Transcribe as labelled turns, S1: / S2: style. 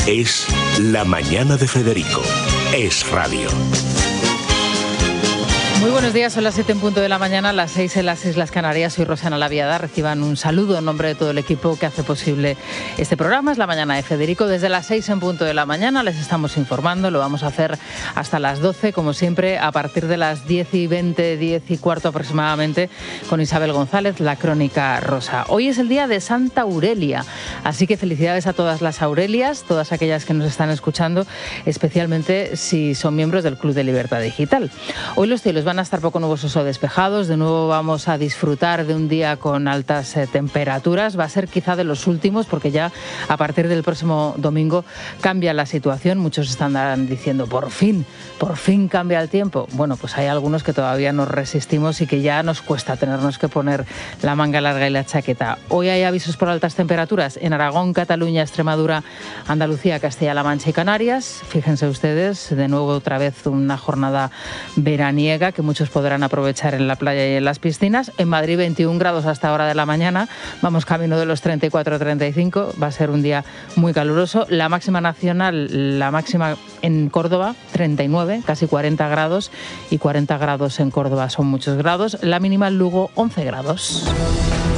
S1: Es La Mañana de Federico. Es radio.
S2: Muy buenos días, son las 7 en punto de la mañana, las 6 en las Islas Canarias. Soy Rosana Laviada. Reciban un saludo en nombre de todo el equipo que hace posible este programa. Es La Mañana de Federico. Desde las 6 en punto de la mañana les estamos informando. Lo vamos a hacer hasta las 12, como siempre, a partir de las 10:20, 10:15 aproximadamente, con Isabel González, la Crónica Rosa. Hoy es el día de Santa Aurelia, así que felicidades a todas las Aurelias, todas aquellas que nos están escuchando, especialmente si son miembros del Club de Libertad Digital. Hoy los cielos van a estar poco nubosos o despejados. De nuevo vamos a disfrutar de un día con altas temperaturas. Va a ser quizá de los últimos, porque ya a partir del próximo domingo cambia la situación. Muchos están diciendo, por fin cambia el tiempo. Bueno, pues hay algunos que todavía nos resistimos y que ya nos cuesta tenernos que poner la manga larga y la chaqueta. Hoy hay avisos por altas temperaturas en Aragón, Cataluña, Extremadura, Andalucía, Castilla-La Mancha y Canarias. Fíjense ustedes, de nuevo otra vez una jornada veraniega que muchos podrán aprovechar en la playa y en las piscinas. En Madrid 21 grados hasta hora de la mañana, vamos camino de los 34-35, va a ser un día muy caluroso. La máxima nacional, la máxima en Córdoba, 39, casi 40 grados, y 40 grados en Córdoba son muchos grados. La mínima en Lugo, 11 grados.